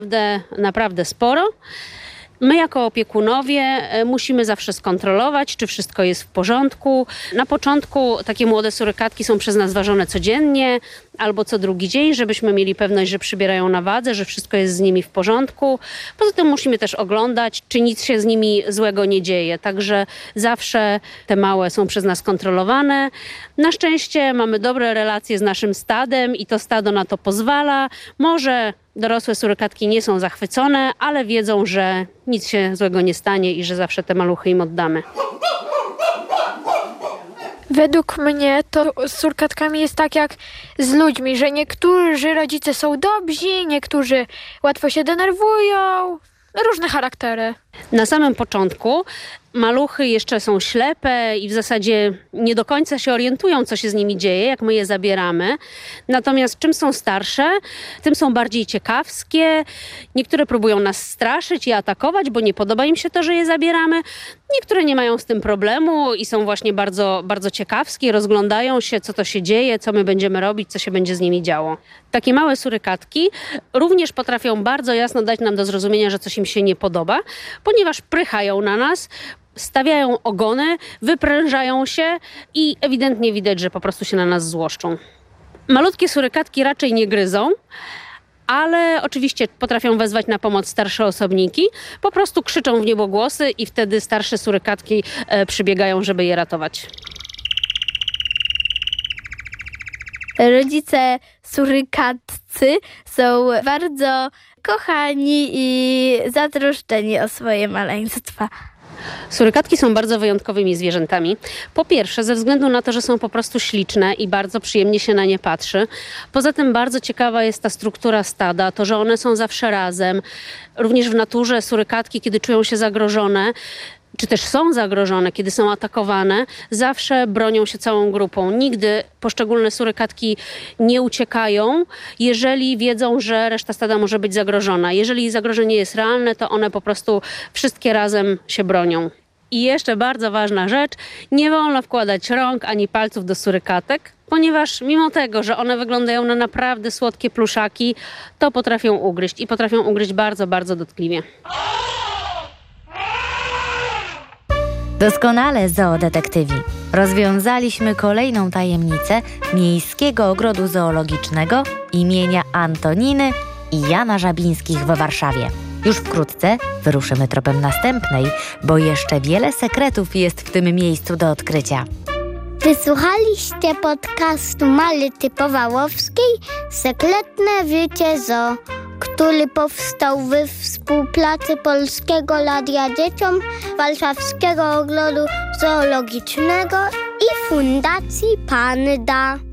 Naprawdę sporo. My jako opiekunowie musimy zawsze skontrolować, czy wszystko jest w porządku. Na początku takie młode surykatki są przez nas ważone codziennie albo co drugi dzień, żebyśmy mieli pewność, że przybierają na wadze, że wszystko jest z nimi w porządku. Poza tym musimy też oglądać, czy nic się z nimi złego nie dzieje. Także zawsze te małe są przez nas kontrolowane. Na szczęście mamy dobre relacje z naszym stadem i to stado na to pozwala. Może dorosłe surykatki nie są zachwycone, ale wiedzą, że nic się złego nie stanie i że zawsze te maluchy im oddamy. Według mnie to z surkatkami jest tak jak z ludźmi, że niektórzy rodzice są dobrzy, niektórzy łatwo się denerwują, różne charaktery. Na samym początku maluchy jeszcze są ślepe i w zasadzie nie do końca się orientują, co się z nimi dzieje, jak my je zabieramy. Natomiast czym są starsze, tym są bardziej ciekawskie. Niektóre próbują nas straszyć i atakować, bo nie podoba im się to, że je zabieramy. Niektóre nie mają z tym problemu i są właśnie bardzo, bardzo ciekawskie, rozglądają się, co to się dzieje, co my będziemy robić, co się będzie z nimi działo. Takie małe surykatki również potrafią bardzo jasno dać nam do zrozumienia, że coś im się nie podoba, ponieważ prychają na nas, stawiają ogony, wyprężają się i ewidentnie widać, że po prostu się na nas złoszczą. Malutkie surykatki raczej nie gryzą, ale oczywiście potrafią wezwać na pomoc starsze osobniki. Po prostu krzyczą w niebogłosy i wtedy starsze surykatki przybiegają, żeby je ratować. Rodzice surykatcy są bardzo kochani i zatroszczeni o swoje maleństwa. Surykatki są bardzo wyjątkowymi zwierzętami. Po pierwsze, ze względu na to, że są po prostu śliczne i bardzo przyjemnie się na nie patrzy. Poza tym bardzo ciekawa jest ta struktura stada, to, że one są zawsze razem. Również w naturze surykatki, kiedy czują się zagrożone, czy też są zagrożone, kiedy są atakowane, zawsze bronią się całą grupą. Nigdy poszczególne surykatki nie uciekają, jeżeli wiedzą, że reszta stada może być zagrożona. Jeżeli zagrożenie jest realne, to one po prostu wszystkie razem się bronią. I jeszcze bardzo ważna rzecz, nie wolno wkładać rąk ani palców do surykatek, ponieważ mimo tego, że one wyglądają na naprawdę słodkie pluszaki, to potrafią ugryźć i potrafią ugryźć bardzo, bardzo dotkliwie. Doskonale, zoodetektywi. Rozwiązaliśmy kolejną tajemnicę Miejskiego Ogrodu Zoologicznego imienia Antoniny i Jana Żabińskich w Warszawie. Już wkrótce wyruszymy tropem następnej, bo jeszcze wiele sekretów jest w tym miejscu do odkrycia. Wysłuchaliście podcastu Maryty Powałowskiej Sekretne życie zoo, który powstał we współpracy Polskiego Radia Dzieciom, Warszawskiego Ogrodu Zoologicznego i Fundacji Panda.